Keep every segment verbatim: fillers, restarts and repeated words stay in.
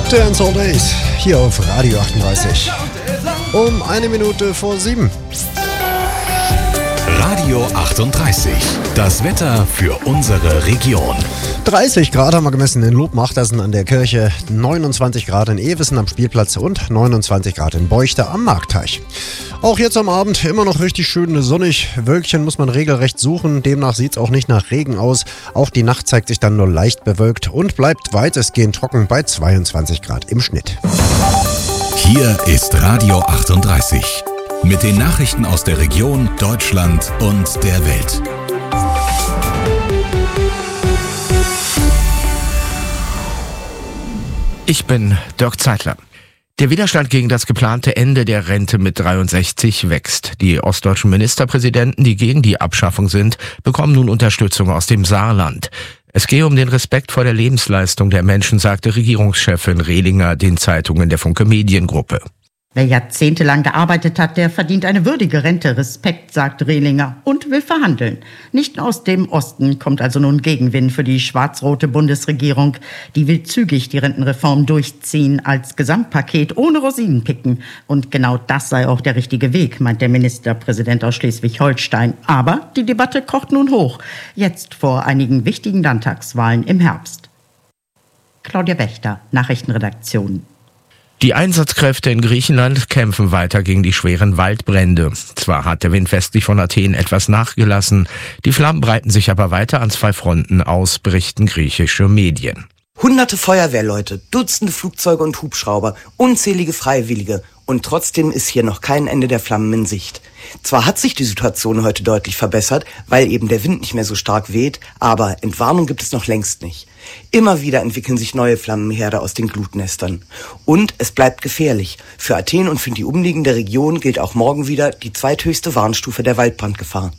Dance All Days, hier auf Radio achtunddreißig. Um eine Minute vor sieben. Radio achtunddreißig, das Wetter für unsere Region. dreißig Grad haben wir gemessen in Lobmachtersen an der Kirche, neunundzwanzig Grad in Ewissen am Spielplatz und neunundzwanzig Grad in Beuchte am Marktteich. Auch jetzt am Abend immer noch richtig schön sonnig. Wölkchen muss man regelrecht suchen, demnach sieht es auch nicht nach Regen aus. Auch die Nacht zeigt sich dann nur leicht bewölkt und bleibt weitestgehend trocken bei zweiundzwanzig Grad im Schnitt. Hier ist Radio achtunddreißig. Mit den Nachrichten aus der Region, Deutschland und der Welt. Ich bin Dirk Zeitler. Der Widerstand gegen das geplante Ende der Rente mit dreiundsechzig wächst. Die ostdeutschen Ministerpräsidenten, die gegen die Abschaffung sind, bekommen nun Unterstützung aus dem Saarland. Es gehe um den Respekt vor der Lebensleistung der Menschen, sagte Regierungschefin Rehlinger den Zeitungen der Funke Mediengruppe. Wer jahrzehntelang gearbeitet hat, der verdient eine würdige Rente. Respekt, sagt Rehlinger und will verhandeln. Nicht aus dem Osten kommt also nun Gegenwind für die schwarz-rote Bundesregierung. Die will zügig die Rentenreform durchziehen als Gesamtpaket ohne Rosinenpicken. Und genau das sei auch der richtige Weg, meint der Ministerpräsident aus Schleswig-Holstein. Aber die Debatte kocht nun hoch. Jetzt vor einigen wichtigen Landtagswahlen im Herbst. Claudia Wächter, Nachrichtenredaktion. Die Einsatzkräfte in Griechenland kämpfen weiter gegen die schweren Waldbrände. Zwar hat der Wind westlich von Athen etwas nachgelassen, die Flammen breiten sich aber weiter an zwei Fronten aus, berichten griechische Medien. Hunderte Feuerwehrleute, Dutzende Flugzeuge und Hubschrauber, unzählige Freiwillige und trotzdem ist hier noch kein Ende der Flammen in Sicht. Zwar hat sich die Situation heute deutlich verbessert, weil eben der Wind nicht mehr so stark weht, aber Entwarnung gibt es noch längst nicht. Immer wieder entwickeln sich neue Flammenherde aus den Glutnestern. Und es bleibt gefährlich. Für Athen und für die umliegende Region gilt auch morgen wieder die zweithöchste Warnstufe der Waldbrandgefahr.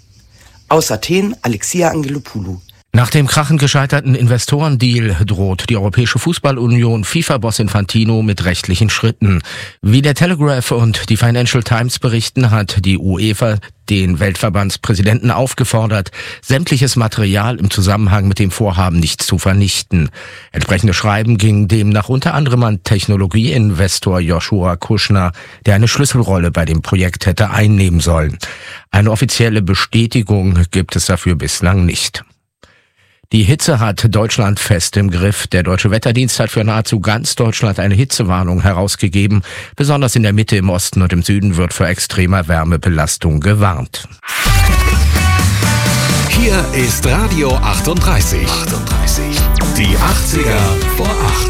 Aus Athen, Alexia Angelopoulou. Nach dem krachend gescheiterten Investorendeal droht die Europäische Fußballunion FIFA-Boss Infantino mit rechtlichen Schritten. Wie der Telegraph und die Financial Times berichten, hat die UEFA den Weltverbandspräsidenten aufgefordert, sämtliches Material im Zusammenhang mit dem Vorhaben nicht zu vernichten. Entsprechende Schreiben gingen demnach unter anderem an Technologieinvestor Joshua Kushner, der eine Schlüsselrolle bei dem Projekt hätte einnehmen sollen. Eine offizielle Bestätigung gibt es dafür bislang nicht. Die Hitze hat Deutschland fest im Griff. Der Deutsche Wetterdienst hat für nahezu ganz Deutschland eine Hitzewarnung herausgegeben. Besonders in der Mitte, im Osten und im Süden wird vor extremer Wärmebelastung gewarnt. Hier ist Radio achtunddreißig. achtunddreißig. Die achtziger vor acht.